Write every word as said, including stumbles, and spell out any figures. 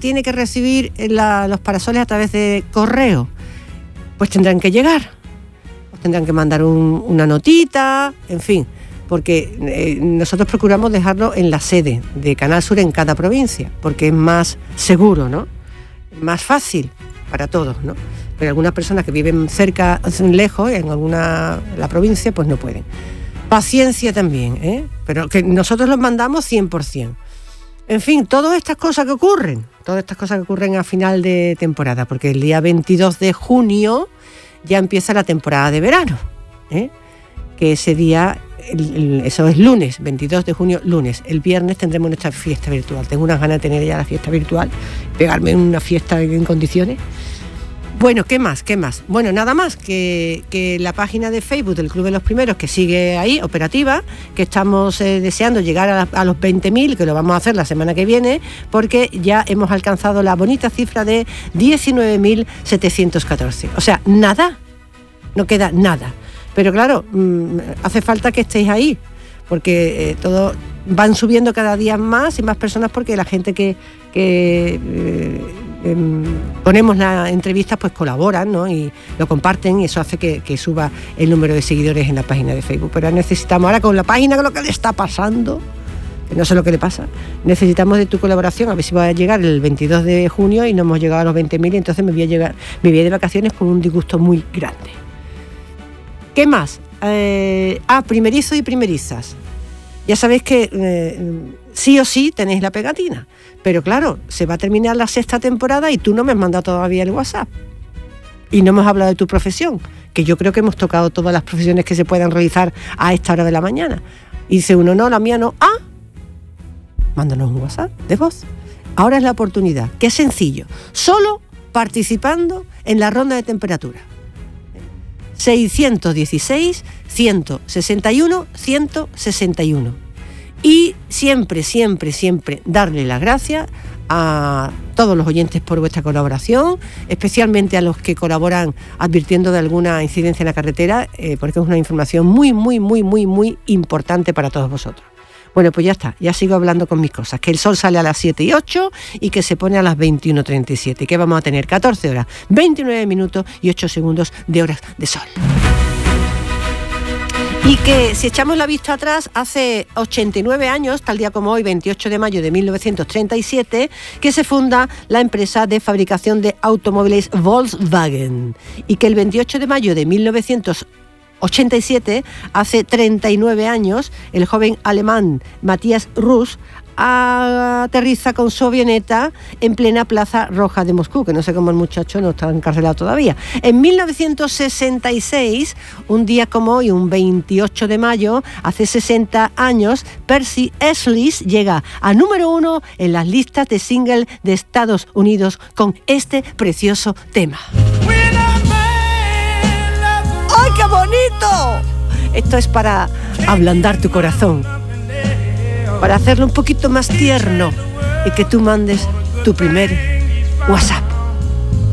tiene que recibir la, los parasoles a través de correo, pues tendrán que llegar, pues tendrán que mandar un, una notita, en fin, porque eh, nosotros procuramos dejarlo en la sede de Canal Sur en cada provincia, porque es más seguro, ¿no? Más fácil para todos, ¿no? Pero algunas personas que viven cerca, lejos, en alguna la provincia, pues no pueden. Paciencia también, ¿eh? Pero que nosotros los mandamos cien por ciento. En fin, todas estas cosas que ocurren, todas estas cosas que ocurren a final de temporada, porque el día veintidós de junio ya empieza la temporada de verano, ¿eh? Que ese día, el, el, eso es lunes, veintidós de junio, lunes. El viernes tendremos nuestra fiesta virtual. Tengo unas ganas de tener ya la fiesta virtual, pegarme en una fiesta en condiciones. Bueno, ¿qué más? ¿Qué más? Bueno, nada más que, que la página de Facebook del Club de los Primeros, que sigue ahí, operativa, que estamos eh, deseando llegar a, a los veinte mil, que lo vamos a hacer la semana que viene, porque ya hemos alcanzado la bonita cifra de diecinueve mil setecientos catorce. O sea, nada, no queda nada. Pero claro, mmm, hace falta que estéis ahí, porque eh, todo van subiendo cada día más y más personas, porque la gente que... que eh, ponemos las entrevistas, pues colaboran, ¿no? Y lo comparten, y eso hace que, que suba el número de seguidores en la página de Facebook. Pero necesitamos ahora, con la página, con lo que le está pasando, que no sé lo que le pasa, necesitamos de tu colaboración, a ver si va a llegar el veintidós de junio y no hemos llegado a los veinte mil, y entonces me voy a llegar, me voy de vacaciones con un disgusto muy grande. ¿Qué más? Eh, ah, primerizo y primerizas. Ya sabéis que eh, sí o sí tenéis la pegatina, pero claro, se va a terminar la sexta temporada y tú no me has mandado todavía el WhatsApp. Y no hemos hablado de tu profesión, que yo creo que hemos tocado todas las profesiones que se puedan realizar a esta hora de la mañana. Y dice uno, no, la mía no. Ah, mándanos un WhatsApp de voz. Ahora es la oportunidad, que es sencillo, solo participando en la ronda de temperatura. seiscientos dieciséis, ciento sesenta y uno, ciento sesenta y uno. Y siempre, siempre, siempre darle las gracias a todos los oyentes por vuestra colaboración, especialmente a los que colaboran advirtiendo de alguna incidencia en la carretera, eh, porque es una información muy, muy, muy, muy, muy importante para todos vosotros. Bueno, pues ya está, ya sigo hablando con mis cosas, que el sol sale a las siete y ocho y que se pone a las veintiuno treinta y siete, que vamos a tener catorce horas, veintinueve minutos y ocho segundos de horas de sol. Y que si echamos la vista atrás, hace ochenta y nueve años, tal día como hoy, veintiocho de mayo de mil novecientos treinta y siete, que se funda la empresa de fabricación de automóviles Volkswagen, y que el veintiocho de mayo de mil novecientos ochenta y siete, hace treinta y nueve años, el joven alemán Matthias Russ aterriza con su avioneta en plena Plaza Roja de Moscú, que no sé cómo el muchacho no está encarcelado todavía. En mil novecientos sesenta y seis, un día como hoy, un veintiocho de mayo, hace sesenta años, Percy Sledge llega a número uno en las listas de single de Estados Unidos con este precioso tema. ¡Ay, qué bonito! Esto es para ablandar tu corazón, para hacerlo un poquito más tierno y que tú mandes tu primer WhatsApp.